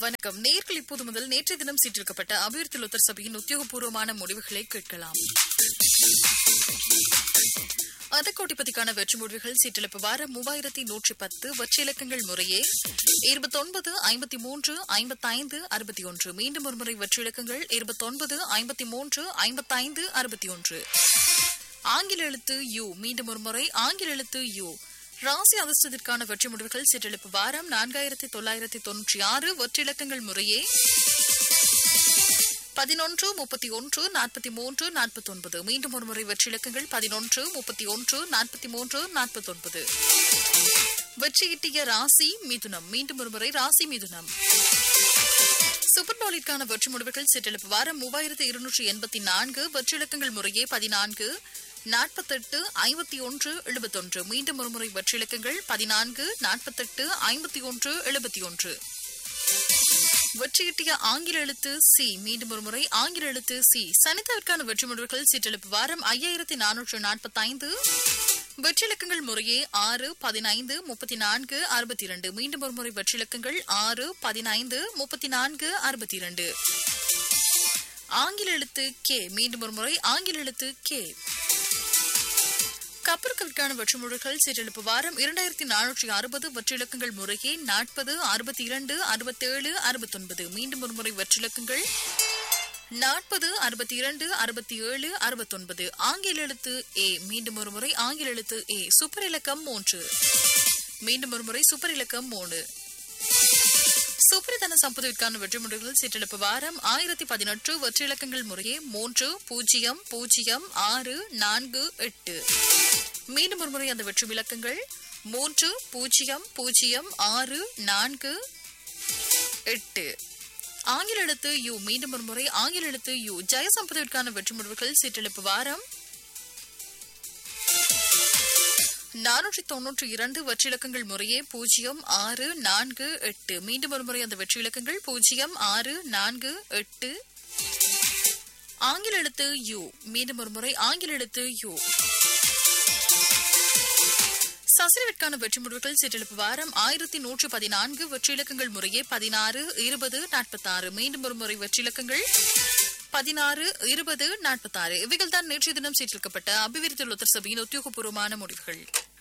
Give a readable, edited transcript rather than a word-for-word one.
வணக்கம். நேர்கள் இப்போது முதல் நேற்றைய தினம் சீட்டிருக்கப்பட்ட அபிவிருத்தி லோத்தர் சபையின் உத்தியோகபூர்வமான முடிவுகளை கேட்கலாம். அதக்கோட்டிப்பதிக்கான வெற்றி முடிவுகள் சீட்டிழப்பு வாரம் 3110 வெற்றி இலக்கங்கள் முறையே 29, 53, 55, 61. மீண்டும் ஒருமுறை வெற்றி இலக்கங்கள் 29, 53, 55, 61. ஆங்கில எழுத்து யு. மீண்டும் ஒருமுறை ஆங்கில எழுத்து யு. ராசி அதிர்ஷ்டத்திற்கான வெற்றி முடிவுகள் சீட்டெழுப்பு வாரம் 4996 வெற்றி இலக்கங்கள் முறையே 11, 31, 43, 49. மீண்டும் ஒருமுறை வெற்றி இலக்கங்கள் 11, 31, 43, 49. வெற்றி ஈட்டிய ராசி மிதுனம். மீண்டும் ஒருமுறை ராசி மிதுனம். சூப்பர் பவுலிற்கான வெற்றி முடிவுகள் சீட்டெழுப்பு வாரம் 3284 வெற்றி இலக்கங்கள் முறையே 14, 48, 51, 71. மீண்டும் ஒருமுறை வெற்றி இலக்கங்கள் 14, 48, 51, 71. வெற்றியிட்டிய ஆங்கில எழுத்து சி. மீண்டும் ஒருமுறை ஆங்கில எழுத்து சி. சனிதாவிற்கான வெற்றி முடிவுகள் சீட்டெழுப்பு வாரம் 5445 வெற்றி இலக்கங்கள் முறையே 6, 15, 34, 62. மீண்டும் ஒருமுறை வெற்றி இலக்கங்கள் 6, 15, 34, 62. ஆங்கில எழுத்து கே. மீண்டும் ஒருமுறை ஆங்கில எழுத்து கே. கப்பற்களுக்கான வெற்றி முடிவுகள் சீட்டெழுப்பு வாரம் 2460 வெற்றி இலக்கங்கள் முறையே 40, 62, 67, 69. மீண்டும் ஒருமுறை வெற்றி இலக்கங்கள் 40, 62, 67, 69. ஆங்கில எழுத்து ஏ. மீண்டும் ஒருமுறை ஆங்கில எழுத்து ஏ. சூப்பர் இலக்கம் 3. மீண்டும் ஒருமுறை சூப்பர் இலக்கம் 3. சூப்பரிதன சம்பதவிற்கான வெற்றி முடிவுகள் சீட்டெழுப்பு வாரம் 1018 வெற்றி இலக்கங்கள் முறையே 3, 0, 0, 6, 4, 8. மீண்டும் ஒருமுறை அந்த வெற்றி இலக்கங்கள் 3, 0, 0, 6, 4, 8. ஆங்கில எழுத்து யு. மீண்டும் ஒருமுறை ஆங்கில எழுத்து யு. ஜெயசம்பதவிற்கான வெற்றி முடிவுகள் சீட்டெழுப்பு வாரம் 492 வெற்றி இலக்கங்கள் முறையே 0, 6, 4, 8. மீண்டும் ஒருமுறை அந்த வெற்றி இலக்கங்கள் 0, 6, 4, 8. ஆங்கில எழுத்து யு. மீண்டும் ஒருமுறை ஆங்கில எழுத்து யு. சசிரவிற்கான வெற்றி முடிவுகள் சீட்டெழுப்பு வாரம் 1114 வெற்றி இலக்கங்கள் முறையே 16, 20, 46. மீண்டும் ஒருமுறை வெற்றி இலக்கங்கள் 16, 20, 46. இவைகள் தான் நேற்றைய தினம் சீட்டிருக்கப்பட்ட அபிவிருத்தி லோத்தர் சபையின் உத்தியோகபூர்வமான முடிவுகள்.